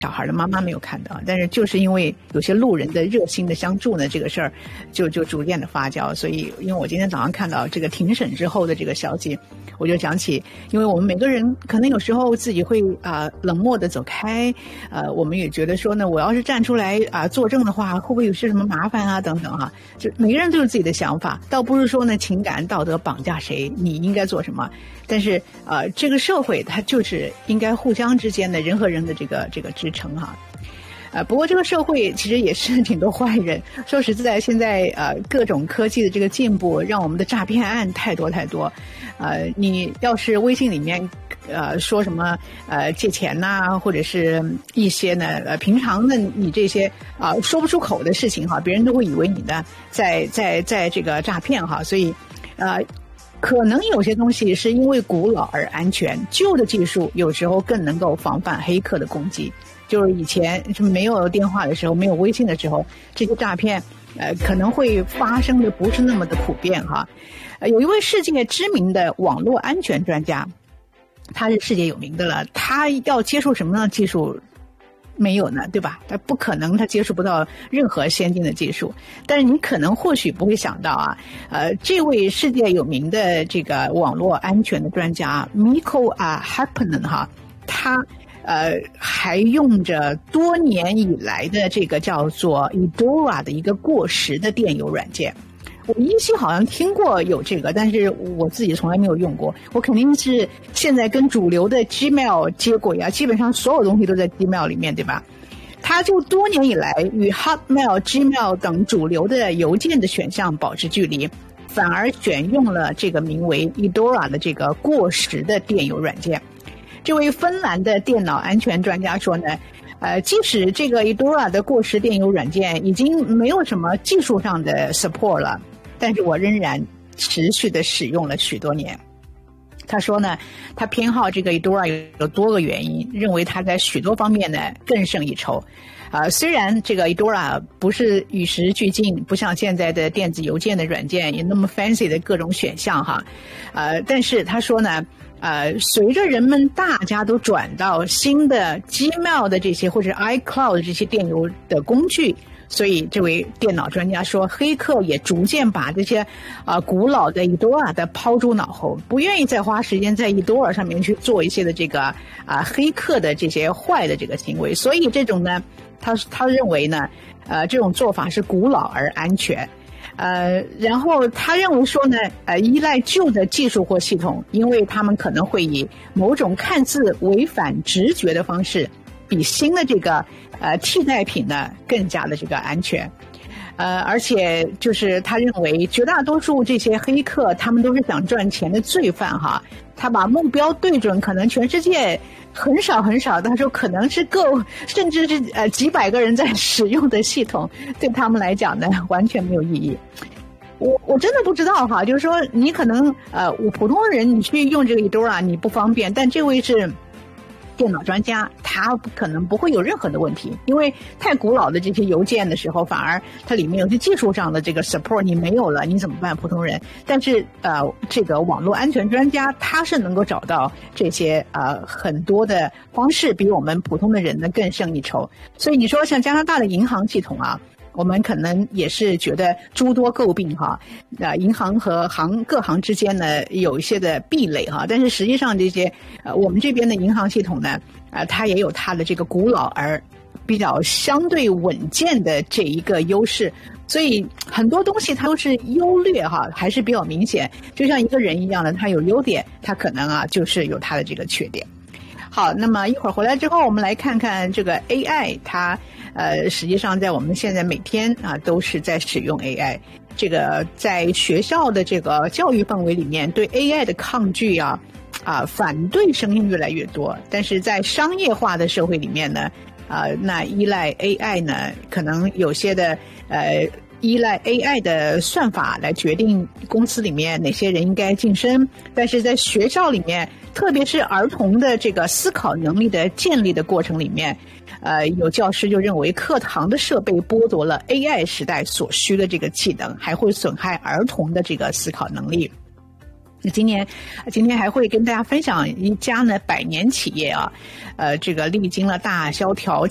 小孩的妈妈没有看到，但是就是因为有些路人的热心的相助呢，这个事儿就逐渐的发酵。所以因为我今天早上看到这个庭审之后的这个消息，我就想起，因为我们每个人可能有时候自己会冷漠的走开，我们也觉得说呢，我要是站出来作证的话，会不会有些什么麻烦啊等等啊，就每个人都有自己的想法，倒不是说呢情感道德绑架谁，你应该做什么。但是这个社会它就是应该互相之间的人和人的这个支撑哈。不过这个社会其实也是挺多坏人。说实在，现在各种科技的这个进步，让我们的诈骗案太多。你要是微信里面说什么借钱呐，或者是一些呢平常的你这些说不出口的事情哈，别人都会以为你呢在这个诈骗哈。所以可能有些东西是因为古老而安全，旧的技术有时候更能够防范黑客的攻击。就是以前没有电话的时候，没有微信的时候，这些诈骗可能会发生的不是那么的普遍哈。有一位世界知名的网络安全专家，他是世界有名的了，他要接触什么样的技术没有呢，对吧？他不可能他接触不到任何先进的技术。但是你可能或许不会想到这位世界有名的这个网络安全的专家 Mikko Happonen 哈，他还用着多年以来的这个叫做 Eudora 的一个过时的电邮软件。我依稀好像听过有这个，但是我自己从来没有用过。我肯定是现在跟主流的 Gmail 接轨啊，基本上所有东西都在 Gmail 里面，对吧？他就多年以来与 Hotmail、Gmail 等主流的邮件的选项保持距离，反而选用了这个名为 Eudora 的这个过时的电邮软件。这位芬兰的电脑安全专家说呢，即使这个 Eudora 的过时电邮软件已经没有什么技术上的 support 了，但是我仍然持续的使用了许多年。他说呢，他偏好这个 Eudora 有多个原因，认为他在许多方面呢更胜一筹。虽然这个 Eudora 不是与时俱进，不像现在的电子邮件的软件有那么 fancy 的各种选项哈，但是他说呢，随着人们大家都转到新的 Gmail 的这些或者 iCloud 的这些电邮的工具，所以这位电脑专家说，黑客也逐渐把这些古老的 Eudora 的抛诸脑后，不愿意再花时间在 Eudora 上面去做一些的这个黑客的这些坏的这个行为。所以这种呢，他认为呢，这种做法是古老而安全。然后他认为说呢，依赖旧的技术或系统，因为他们可能会以某种看似违反直觉的方式，比新的这个替代品呢更加的这个安全。而且就是他认为绝大多数这些黑客，他们都是想赚钱的罪犯哈。他把目标对准可能全世界很少，他说可能是甚至是几百个人在使用的系统，对他们来讲呢完全没有意义。我真的不知道哈，就是说你可能我普通人你去用这个 Eudora 你不方便，但这位是电脑专家，他可能不会有任何的问题，因为太古老的这些邮件的时候，反而它里面有些技术上的这个 support 你没有了，你怎么办？普通人。但是这个网络安全专家他是能够找到这些很多的方式，比我们普通的人呢更胜一筹。所以你说像加拿大的银行系统啊，我们可能也是觉得诸多诟病哈，银行和各行之间呢有一些的壁垒哈，但是实际上这些我们这边的银行系统呢，它也有它的这个古老而比较相对稳健的这一个优势，所以很多东西它都是优劣哈，还是比较明显，就像一个人一样的，它有优点，它可能就是有它的这个缺点。好，那么一会儿回来之后，我们来看看这个 AI， 它实际上在我们现在每天都是在使用 AI。这个在学校的这个教育氛围里面，对 AI 的抗拒反对声音越来越多。但是在商业化的社会里面呢，那依赖 AI 呢，可能有些的依赖 AI 的算法来决定公司里面哪些人应该晋升，但是在学校里面，特别是儿童的这个思考能力的建立的过程里面，有教师就认为课堂的设备剥夺了 AI 时代所需的这个技能，还会损害儿童的这个思考能力。今天还会跟大家分享一家呢100年企业这个历经了大萧条